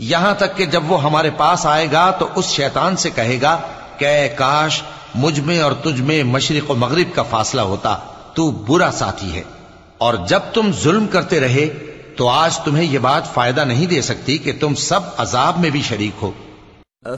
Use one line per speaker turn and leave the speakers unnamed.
यहां तक कि जब वो हमारे पास आएगा तो उस शैतान से कहेगा कि काश मुझ में और तुझ में मशरिक और मगरिब का फासला होता, तू बुरा साथी है। और जब तुम जुल्म करते रहे तो आज तुम्हें यह बात फायदा नहीं दे सकती कि तुम सब अजाब में भी शरीक हो।